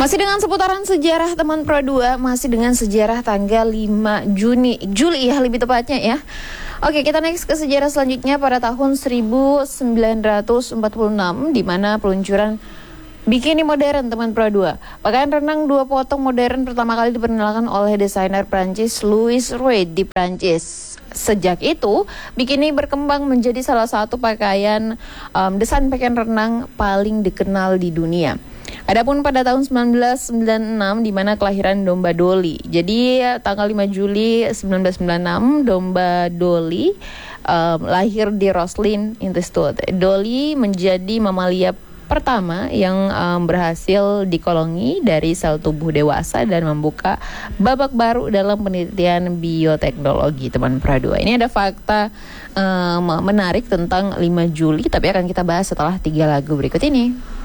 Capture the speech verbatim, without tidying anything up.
Masih dengan seputaran sejarah teman Pro dua, masih dengan sejarah tanggal lima Juni, Juli ya lebih tepatnya ya. Oke, kita next ke sejarah selanjutnya pada tahun seribu sembilan ratus empat puluh enam, di mana peluncuran bikini modern teman Pro dua. Pakaian renang dua potong modern pertama kali diperkenalkan oleh desainer Prancis Louis Reid di Prancis. Sejak itu, bikini berkembang menjadi salah satu pakaian um, desain pakaian renang paling dikenal di dunia. Adapun pada tahun seribu sembilan ratus sembilan puluh enam di mana kelahiran domba Dolly. Jadi tanggal lima Juli seribu sembilan ratus sembilan puluh enam domba Dolly um, lahir di Roslin, Institute. Dolly menjadi mamalia pertama yang um, berhasil dikoloni dari sel tubuh dewasa dan membuka babak baru dalam penelitian bioteknologi teman Pro dua. Ini ada fakta um, menarik tentang lima Juli, tapi akan kita bahas setelah tiga lagu berikut ini.